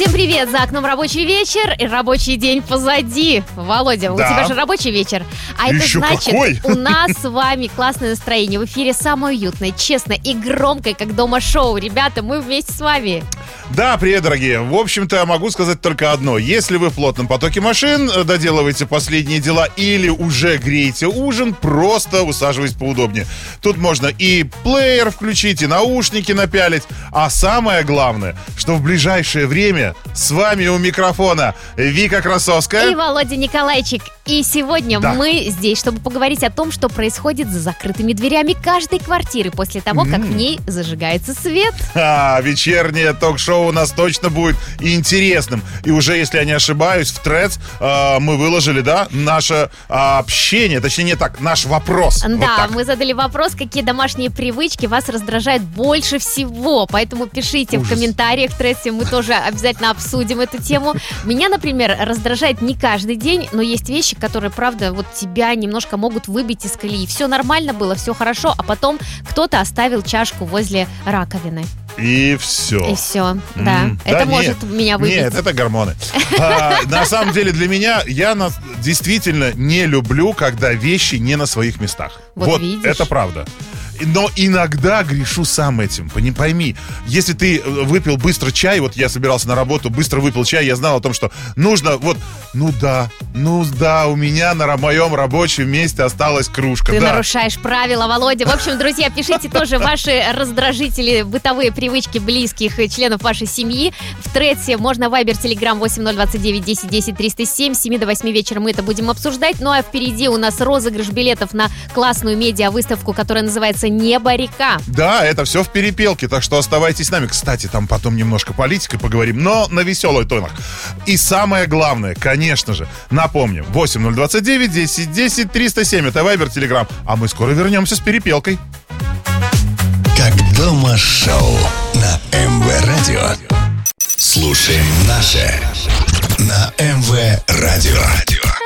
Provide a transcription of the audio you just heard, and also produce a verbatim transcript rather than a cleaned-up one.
Всем привет! За окном рабочий вечер и рабочий день позади. Володя, да. У тебя же рабочий вечер. А Еще это значит, какой? у нас с вами классное настроение. В эфире самое уютное, честное и громкое, как дома шоу. Ребята, мы вместе с вами. Да, привет, дорогие. В общем-то, могу сказать только одно. Если вы в плотном потоке машин, доделываете последние дела или уже греете ужин, просто усаживайтесь поудобнее. Тут можно и плеер включить, и наушники напялить. А самое главное, что в ближайшее время с вами у микрофона Вика Красовская и Володя Николайчик. И сегодня да. мы здесь, чтобы поговорить о том, что происходит за закрытыми дверями каждой квартиры после того, как mm. в ней зажигается свет. А, вечернее ток-шоу у нас точно будет интересным. И уже, если я не ошибаюсь, в Threads э, мы выложили, да, наше э, общение, точнее не так, наш вопрос. Да, вот мы задали вопрос, какие домашние привычки вас раздражают больше всего. Поэтому пишите Ужас. в комментариях в Threads, мы тоже обязательно обсудим эту тему. Меня, например, раздражает не каждый день, но есть вещи, которые, правда, вот тебя немножко могут выбить из колеи. Все нормально было, все хорошо, а потом кто-то оставил чашку возле раковины. И все. И все, да. Mm, это да может нет, меня выбить. Нет, это гормоны. а, На самом деле для меня, я на, действительно не люблю, когда вещи не на своих местах. Вот, вот видишь? Это правда. Но иногда грешу сам этим, пойми. Если ты выпил быстро чай, вот я собирался на работу, быстро выпил чай, я знал о том, что нужно, вот, ну да, ну да, у меня на моем рабочем месте осталась кружка. Ты да. нарушаешь правила, Володя. В общем, друзья, пишите тоже ваши раздражители, бытовые привычки близких членов вашей семьи. В Тредсе можно Вайбер, Телеграм восемь ноль двадцать девять десять десять триста семь. С семи до восьми вечера мы это будем обсуждать. Ну а впереди у нас розыгрыш билетов на классную медиа-выставку, которая называется «Небо-река». Да, это все в перепелке, так что оставайтесь с нами. Кстати, там потом немножко политикой поговорим, но на веселой тонах. И самое главное, конечно же, напомним, восемь ноль двадцать девять десять десять триста семь, это Вайбер, Телеграм, а мы скоро вернемся с перепелкой. Как дома шоу на эм вэ Радио. Слушаем наше на эм вэ Радио.